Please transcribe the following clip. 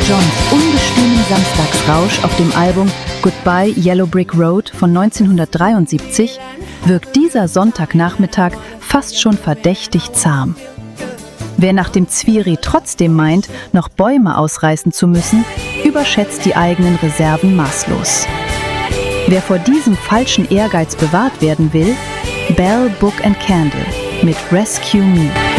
Johns ungestümen Samstagsrausch auf dem Album Goodbye Yellow Brick Road von 1973 wirkt dieser Sonntagnachmittag fast schon verdächtig zahm. Wer nach dem Zwiri trotzdem meint, noch Bäume ausreißen zu müssen, überschätzt die eigenen Reserven maßlos. Wer vor diesem falschen Ehrgeiz bewahrt werden will, Bell, Book and Candle mit Rescue Me.